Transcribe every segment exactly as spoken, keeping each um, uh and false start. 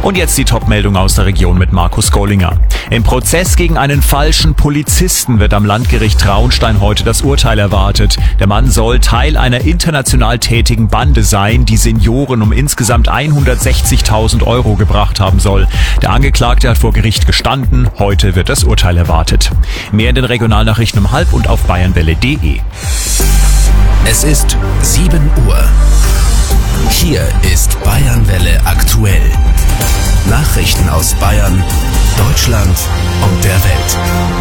Und jetzt die Top-Meldung aus der Region mit Markus Gollinger. Im Prozess gegen einen falschen Polizisten wird am Landgericht Traunstein heute das Urteil erwartet. Der Mann soll Teil einer international tätigen Bande sein, die Senioren um insgesamt hundertsechzigtausend Euro gebracht haben soll. Der Angeklagte hat vor Gericht gestanden. Heute wird das Urteil erwartet. Mehr in den Regionalnachrichten um halb und auf bayernwelle punkt de. Es ist sieben Uhr. Hier ist Bayernwelle aktuell. Nachrichten aus Bayern, Deutschland und der Welt.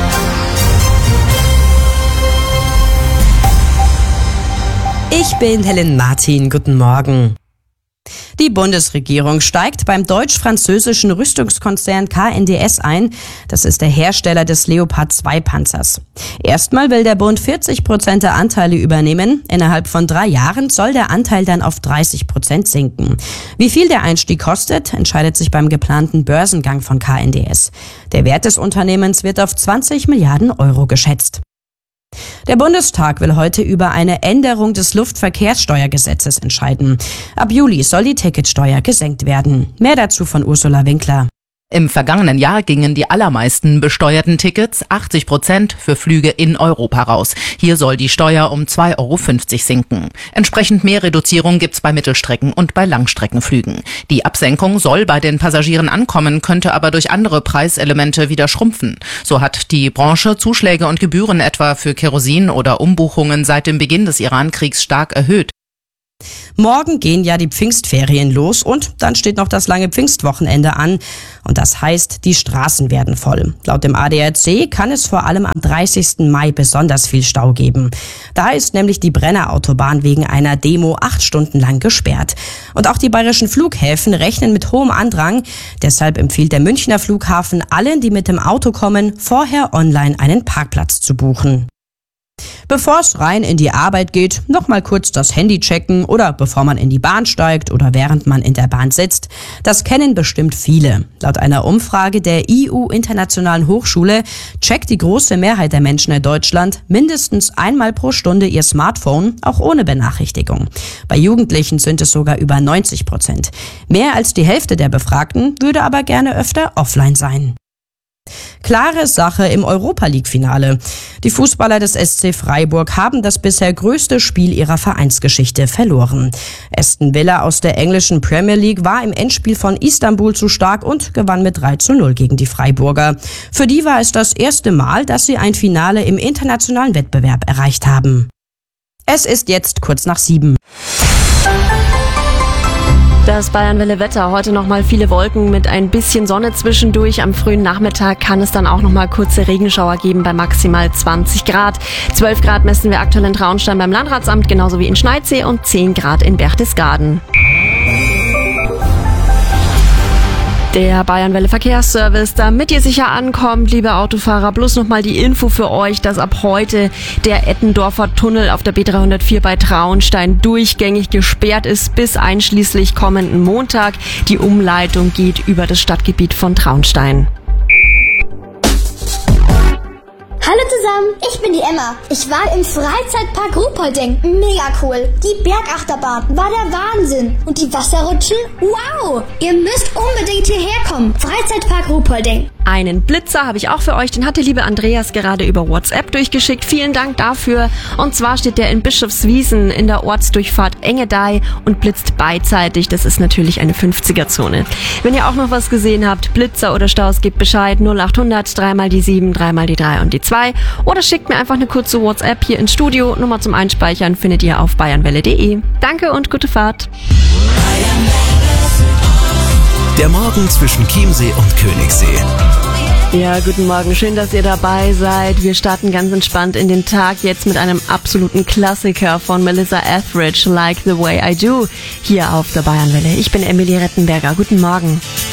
Ich bin Helen Martin. Guten Morgen. Die Bundesregierung steigt beim deutsch-französischen Rüstungskonzern K N D S ein. Das ist der Hersteller des Leopard zwei Panzers. Erstmal will der Bund vierzig Prozent der Anteile übernehmen. Innerhalb von drei Jahren soll der Anteil dann auf dreißig Prozent sinken. Wie viel der Einstieg kostet, entscheidet sich beim geplanten Börsengang von K N D S. Der Wert des Unternehmens wird auf zwanzig Milliarden Euro geschätzt. Der Bundestag will heute über eine Änderung des Luftverkehrssteuergesetzes entscheiden. Ab Juli soll die Ticketsteuer gesenkt werden. Mehr dazu von Ursula Winkler. Im vergangenen Jahr gingen die allermeisten besteuerten Tickets, achtzig Prozent, für Flüge in Europa raus. Hier soll die Steuer um zwei Euro fünfzig sinken. Entsprechend mehr Reduzierung gibt's bei Mittelstrecken- und bei Langstreckenflügen. Die Absenkung soll bei den Passagieren ankommen, könnte aber durch andere Preiselemente wieder schrumpfen. So hat die Branche Zuschläge und Gebühren etwa für Kerosin oder Umbuchungen seit dem Beginn des Iran-Kriegs stark erhöht. Morgen gehen ja die Pfingstferien los und dann steht noch das lange Pfingstwochenende an. Und das heißt, die Straßen werden voll. Laut dem A D A C kann es vor allem am dreißigsten Mai besonders viel Stau geben. Da ist nämlich die Brennerautobahn wegen einer Demo acht Stunden lang gesperrt. Und auch die bayerischen Flughäfen rechnen mit hohem Andrang. Deshalb empfiehlt der Münchner Flughafen allen, die mit dem Auto kommen, vorher online einen Parkplatz zu buchen. Bevor es rein in die Arbeit geht, noch mal kurz das Handy checken oder bevor man in die Bahn steigt oder während man in der Bahn sitzt. Das kennen bestimmt viele. Laut einer Umfrage der I U Internationalen Hochschule checkt die große Mehrheit der Menschen in Deutschland mindestens einmal pro Stunde ihr Smartphone, auch ohne Benachrichtigung. Bei Jugendlichen sind es sogar über neunzig Prozent. Mehr als die Hälfte der Befragten würde aber gerne öfter offline sein. Klare Sache im Europa-League-Finale. Die Fußballer des S C Freiburg haben das bisher größte Spiel ihrer Vereinsgeschichte verloren. Aston Villa aus der englischen Premier League war im Endspiel von Istanbul zu stark und gewann mit drei zu null gegen die Freiburger. Für die war es das erste Mal, dass sie ein Finale im internationalen Wettbewerb erreicht haben. Es ist jetzt kurz nach sieben. Das Bayernwelle-Wetter, heute nochmal viele Wolken mit ein bisschen Sonne zwischendurch. Am frühen Nachmittag kann es dann auch nochmal kurze Regenschauer geben bei maximal zwanzig Grad. zwölf Grad messen wir aktuell in Traunstein beim Landratsamt, genauso wie in Schneidsee und zehn Grad in Berchtesgaden. Der Bayernwelle Verkehrsservice, damit ihr sicher ankommt, liebe Autofahrer, bloß nochmal die Info für euch, dass ab heute der Ettendorfer Tunnel auf der B dreihundertvier bei Traunstein durchgängig gesperrt ist bis einschließlich kommenden Montag. Die Umleitung geht über das Stadtgebiet von Traunstein. Hallo zusammen, ich bin die Emma. Ich war im Freizeitpark Ruhpolding. Mega cool. Die Bergachterbahn war der Wahnsinn. Und die Wasserrutschen? Wow! Ihr müsst unbedingt hierher kommen. Freizeitpark Ruhpolding. Einen Blitzer habe ich auch für euch, den hat der liebe Andreas gerade über WhatsApp durchgeschickt. Vielen Dank dafür. Und zwar steht der in Bischofswiesen in der Ortsdurchfahrt Engedei und blitzt beidseitig. Das ist natürlich eine fünfziger-Zone. Wenn ihr auch noch was gesehen habt, Blitzer oder Staus, gebt Bescheid. null acht hundert, dreimal die sieben, dreimal die drei und die zwei. Oder schickt mir einfach eine kurze WhatsApp hier ins Studio. Nummer zum Einspeichern findet ihr auf bayernwelle punkt de. Danke und gute Fahrt. Der Morgen zwischen Chiemsee und Königssee. Ja, guten Morgen. Schön, dass ihr dabei seid. Wir starten ganz entspannt in den Tag jetzt mit einem absoluten Klassiker von Melissa Etheridge, Like the Way I Do, hier auf der Bayernwelle. Ich bin Emilie Rettenberger. Guten Morgen.